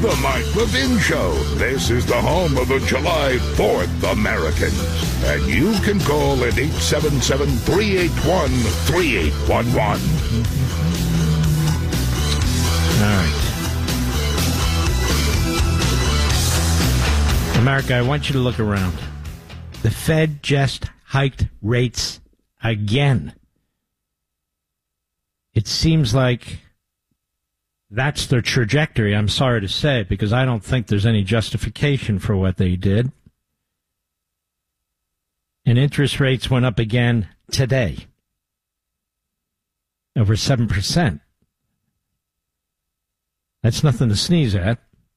The Mike Levin Show. This is the home of the July 4th Americans. And you can call at 877-381-3811. All right. America, I want you to look around. The Fed just hiked rates again. It seems like that's their trajectory, I'm sorry to say, because I don't think there's any justification for what they did. And interest rates went up again today. Over 7%. That's nothing to sneeze at.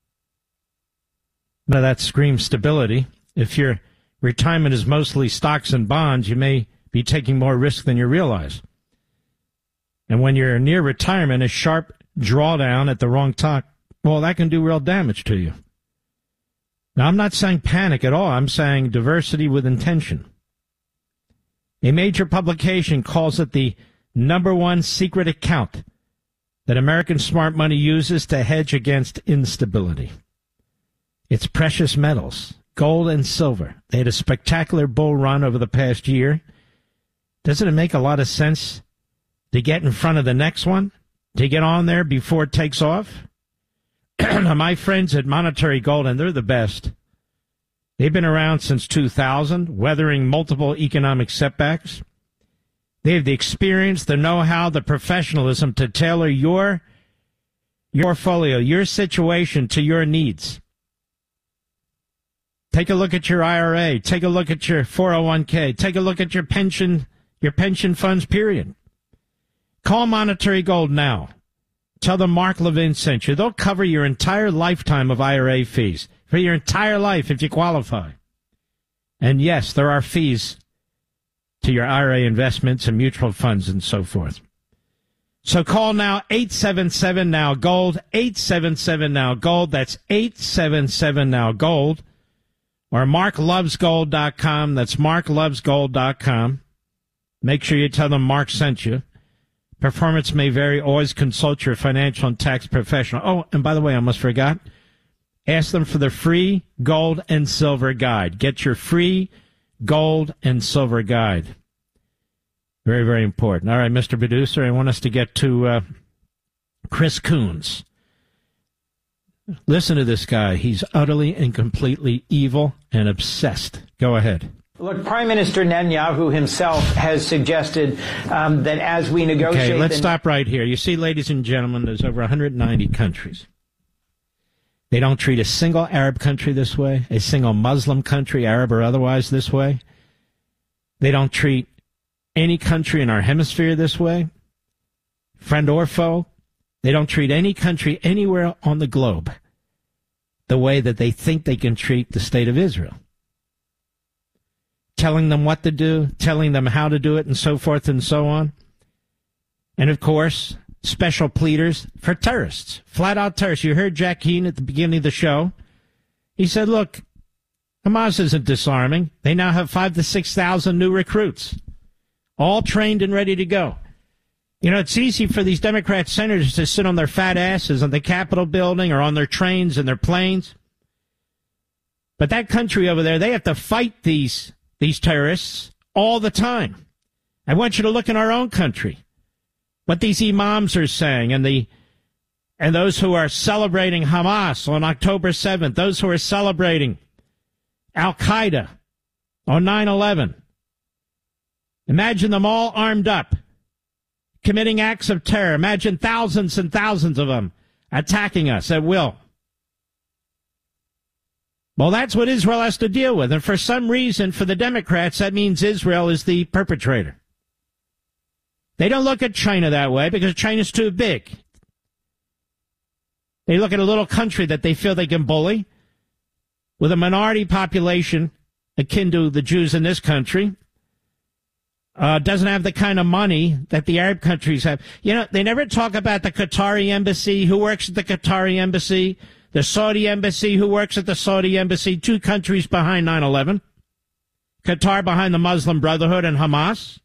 Now that screams stability. If your retirement is mostly stocks and bonds, you may be taking more risk than you realize. And when you're near retirement, a sharp drawdown at the wrong time, well, that can do real damage to you. Now, I'm not saying panic at all. I'm saying diversity with intention. A major publication calls it the number one secret account that American smart money uses to hedge against instability. It's precious metals, gold and silver. They had a spectacular bull run over the past year. Doesn't it make a lot of sense to get in front of the next one? To get on there before it takes off? My friends at Monetary Gold, and they're the best. They've been around since 2000, weathering multiple economic setbacks. They have the experience, the know-how, the professionalism to tailor your portfolio, your situation to your needs. Take a look at your IRA. Take a look at your 401k. Take a look at your pension funds, period. Call Monetary Gold now. Tell them Mark Levin sent you. They'll cover your entire lifetime of IRA fees for your entire life if you qualify. And yes, there are fees to your IRA investments and mutual funds and so forth. So call now, 877-NOW-GOLD, 877-NOW-GOLD. That's 877-NOW-GOLD. Or marklovesgold.com. That's marklovesgold.com. Make sure you tell them Mark sent you. Performance may vary. Always consult your financial and tax professional. Oh, and by the way, I almost forgot. Ask them for the free gold and silver guide. Get your free gold and silver guide. Very, very important. All right, Mr. Producer, I want us to get to Chris Coons. Listen to this guy. He's utterly and completely evil and obsessed. Go ahead. Look, Prime Minister Netanyahu himself has suggested that as we negotiate... Okay, let's stop right here. You see, ladies and gentlemen, there's over 190 countries. They don't treat a single Arab country this way, a single Muslim country, Arab or otherwise, this way. They don't treat any country in our hemisphere this way, friend or foe. They don't treat any country anywhere on the globe the way that they think they can treat the state of Israel. Telling them what to do, telling them how to do it, and so forth and so on. And, of course, special pleaders for terrorists, flat-out terrorists. You heard Jack Keane at the beginning of the show. He said, look, Hamas isn't disarming. They now have 5,000 to 6,000 new recruits, all trained and ready to go. You know, it's easy for these Democrat senators to sit on their fat asses on the Capitol building or on their trains and their planes. But that country over there, they have to fight these terrorists all the time. I want you to look in our own country, what these imams are saying, and those who are celebrating Hamas on October 7th, those who are celebrating Al-Qaeda on 9/11. Imagine them all armed up, committing acts of terror. Imagine thousands and thousands of them attacking us at will. Well, that's what Israel has to deal with. And for some reason, for the Democrats, that means Israel is the perpetrator. They don't look at China that way because China's too big. They look at a little country that they feel they can bully with a minority population akin to the Jews in this country. Doesn't have the kind of money that the Arab countries have. You know, they never talk about the Qatari embassy, who works at the Qatari embassy, the Saudi embassy, who works at the Saudi embassy, two countries behind 9/11. Qatar behind the Muslim Brotherhood and Hamas.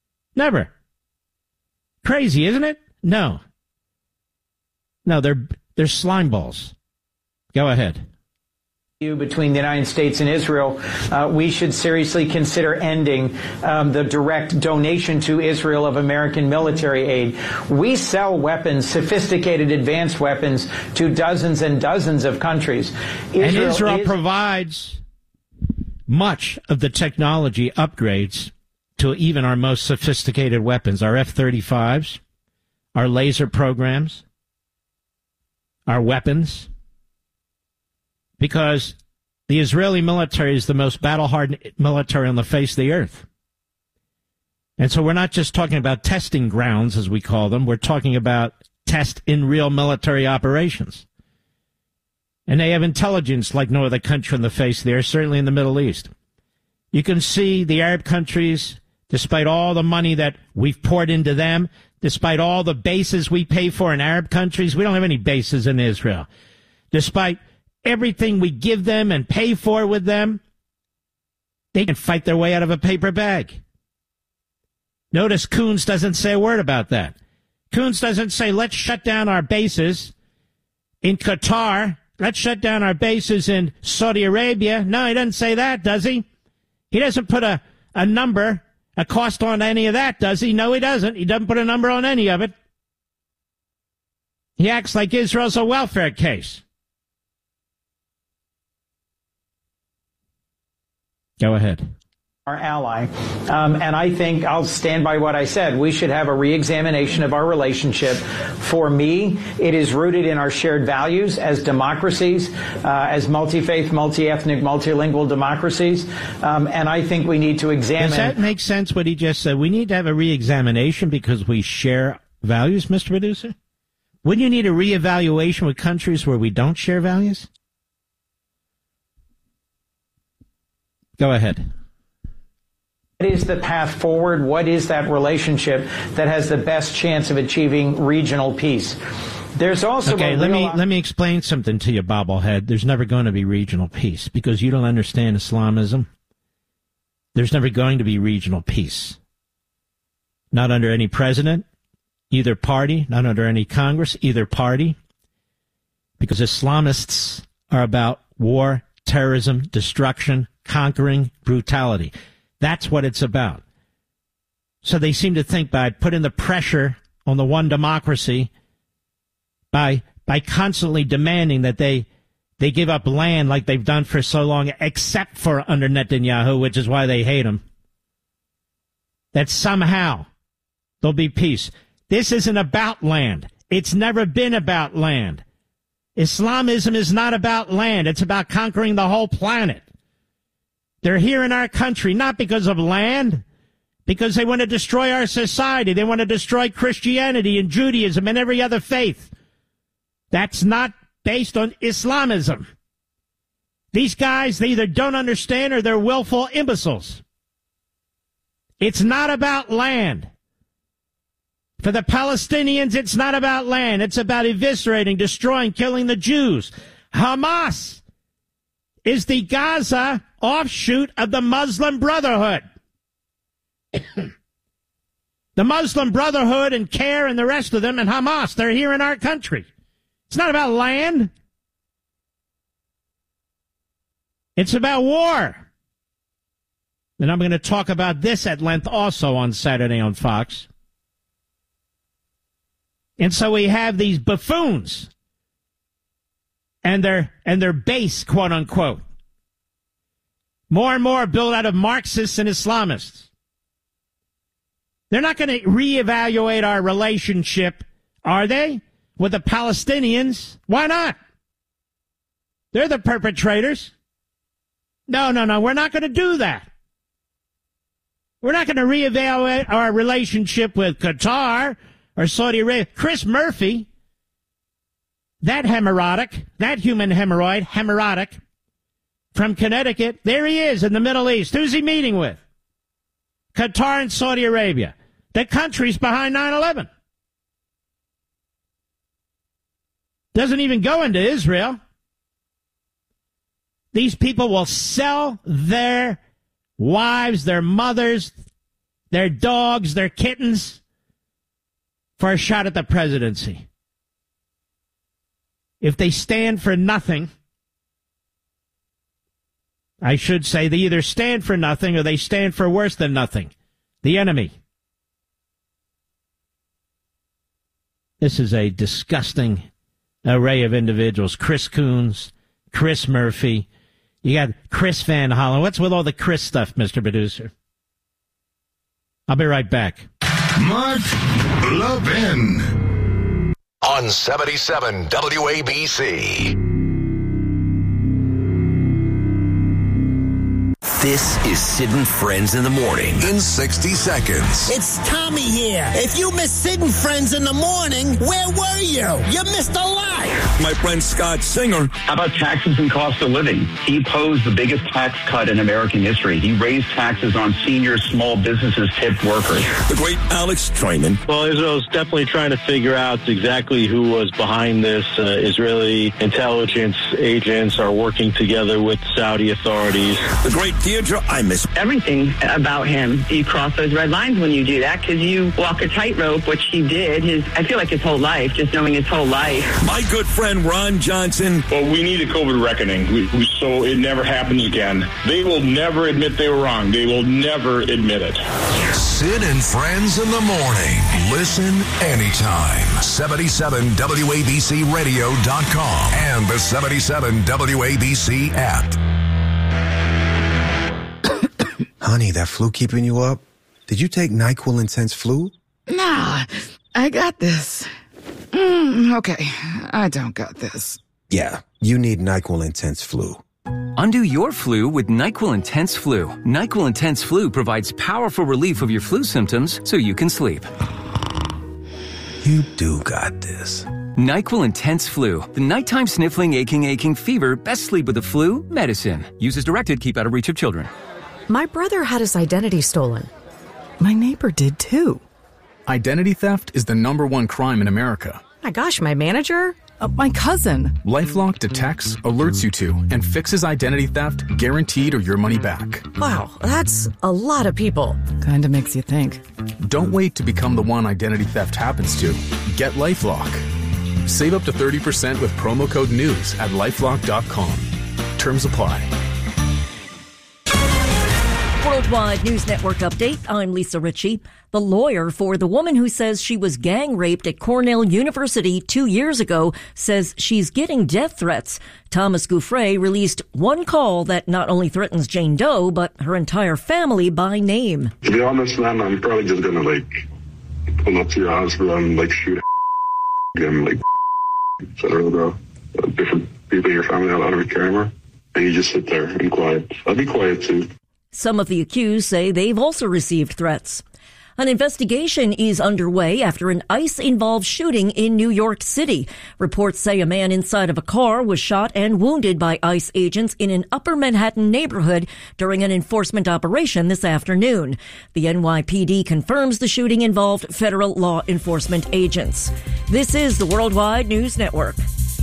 Never. Crazy, isn't it? No, they're They're slime balls. Go ahead. Between the United States and Israel, we should seriously consider ending the direct donation to Israel of American military aid. We sell weapons, sophisticated advanced weapons, to dozens and dozens of countries. Israel provides much of the technology upgrades to even our most sophisticated weapons, our F-35s, our laser programs, our weapons. Because the Israeli military is the most battle-hardened military on the face of the earth. And so we're not just talking about testing grounds, as we call them. We're talking about test in real military operations. And they have intelligence like no other country on the face of the earth, certainly in the Middle East. You can see the Arab countries, despite all the money that we've poured into them, despite all the bases we pay for in Arab countries, we don't have any bases in Israel. Despite everything we give them and pay for with them, they can fight their way out of a paper bag. Notice Coons doesn't say a word about that. Coons doesn't say, let's shut down our bases in Qatar. Let's shut down our bases in Saudi Arabia. No, he doesn't say that, does he? He doesn't put a number, a cost on any of that, does he? No, he doesn't. He doesn't put a number on any of it. He acts like Israel's a welfare case. Go ahead. Our ally. And I think I'll stand by what I said. We should have a reexamination of our relationship. For me, it is rooted in our shared values as democracies, as multi-faith, multi-ethnic, multilingual democracies. And I think we need to examine. Does that make sense, what he just said? We need to have a reexamination because we share values, Mr. Producer? Wouldn't you need a reevaluation with countries where we don't share values? Go ahead. What is the path forward? What is that relationship that has the best chance of achieving regional peace? There's also let me explain something to you, bobblehead. There's never going to be regional peace because you don't understand Islamism. There's never going to be regional peace. Not under any president, either party, not under any Congress, either party. Because Islamists are about war, terrorism, destruction, conquering, brutality. That's what it's about. So they seem to think by putting the pressure on the one democracy, by constantly demanding that they give up land like they've done for so long, except for under Netanyahu, which is why they hate him, that somehow there'll be peace. This isn't about land. It's never been about land. Islamism is not about land. It's about conquering the whole planet. They're here in our country, not because of land, because they want to destroy our society. They want to destroy Christianity and Judaism and every other faith. That's not based on Islamism. These guys, they either don't understand or they're willful imbeciles. It's not about land. For the Palestinians, it's not about land. It's about eviscerating, destroying, killing the Jews. Hamas is the Gaza offshoot of the Muslim Brotherhood. The Muslim Brotherhood and CARE and the rest of them and Hamas, they're here in our country. It's not about land. It's about war. And I'm going to talk about this at length also on Saturday on Fox. And so we have these buffoons and their base, quote unquote. More and more built out of Marxists and Islamists. They're not going to reevaluate our relationship, are they, with the Palestinians? Why not? They're the perpetrators. No, we're not going to do that. We're not going to reevaluate our relationship with Qatar or Saudi Arabia. Chris Murphy, that hemorrhoic, that human hemorrhoic, from Connecticut, there he is in the Middle East. Who's he meeting with? Qatar and Saudi Arabia, the countries behind 9/11. Doesn't even go into Israel. These people will sell their wives, their mothers, their dogs, their kittens for a shot at the presidency. if they stand for nothing, I should say they either stand for nothing or they stand for worse than nothing. The enemy. This is a disgusting array of individuals. Chris Coons, Chris Murphy. You got Chris Van Hollen. What's with all the Chris stuff, Mr. Producer? I'll be right back. Mark Levin. On 77 WABC. This is Sid and Friends in the Morning in 60 seconds. It's Tommy here. If you missed Sid and Friends in the Morning, where were you? You missed a lot. My friend Scott Singer. How about taxes and cost of living? He opposed the biggest tax cut in American history. He raised taxes on seniors, small businesses, tipped workers. The great Alex Traiman. Well, Israel's definitely trying to figure out exactly who was behind this. Israeli intelligence agents are working together with Saudi authorities. The great Deirdre Imus. Everything about him, you cross those red lines when you do that because you walk a tightrope, which he did. I feel like his whole life, just knowing his whole life. My good friend Ron Johnson. Well, we need a COVID reckoning so it never happens again. They will never admit they were wrong. They will never admit it. Sid and Friends in the Morning. Listen anytime. 77WABCRadio.com and the 77 WABC app. Honey, that flu keeping you up? Did you take NyQuil Intense Flu? Nah, I got this. Okay, I don't got this. Yeah, you need NyQuil Intense Flu. Undo your flu with NyQuil Intense Flu. NyQuil Intense Flu provides powerful relief of your flu symptoms so you can sleep. You do got this. NyQuil Intense Flu. The nighttime sniffling, aching fever. Best sleep with the flu. Medicine. Use as directed. Keep out of reach of children. My brother had his identity stolen. My neighbor did too. Identity theft is the #1 crime in America. My gosh, my manager? My cousin. LifeLock detects, alerts you to, and fixes identity theft, guaranteed or your money back. Wow, that's a lot of people. Kinda makes you think. Don't wait to become the one identity theft happens to. Get LifeLock. Save up to 30% with promo code NEWS at LifeLock.com. Terms apply. Worldwide News Network update. I'm Lisa Ritchie. The lawyer for the woman who says she was gang raped at Cornell University 2 years ago says she's getting death threats. Thomas Gouffre released one call that not only threatens Jane Doe, but her entire family by name. To be honest, man, I'm probably just gonna pull up to your house, bro, and shoot him, etc., bro. Different people in your family, I don't care anymore. And you just sit there and quiet. I'll be quiet too. Some of the accused say they've also received threats. An investigation is underway after an ICE-involved shooting in New York City. Reports say a man inside of a car was shot and wounded by ICE agents in an Upper Manhattan neighborhood during an enforcement operation this afternoon. The NYPD confirms the shooting involved federal law enforcement agents. This is the Worldwide News Network.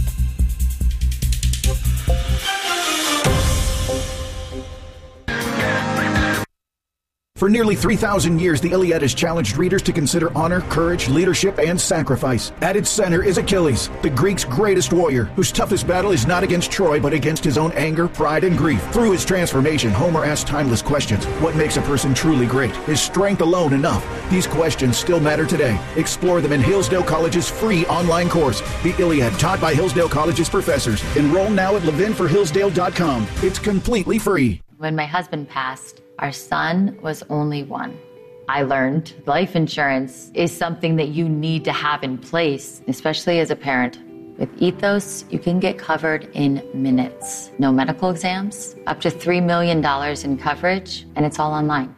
For nearly 3,000 years, the Iliad has challenged readers to consider honor, courage, leadership, and sacrifice. At its center is Achilles, the Greeks' greatest warrior, whose toughest battle is not against Troy, but against his own anger, pride, and grief. Through his transformation, Homer asks timeless questions. What makes a person truly great? Is strength alone enough? These questions still matter today. Explore them in Hillsdale College's free online course, The Iliad, taught by Hillsdale College's professors. Enroll now at levinforhillsdale.com. It's completely free. When my husband passed, our son was only 1. I learned life insurance is something that you need to have in place, especially as a parent. With Ethos, you can get covered in minutes. No medical exams, up to $3 million in coverage, and it's all online.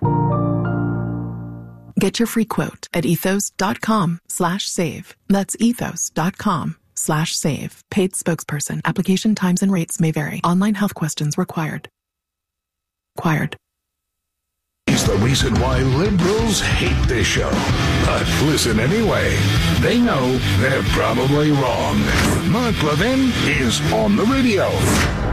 Get your free quote at ethos.com/save. That's ethos.com/save. Paid spokesperson. Application times and rates may vary. Online health questions required. He's the reason why liberals hate this show. But listen anyway. They know they're probably wrong. Mark Levin is on the radio.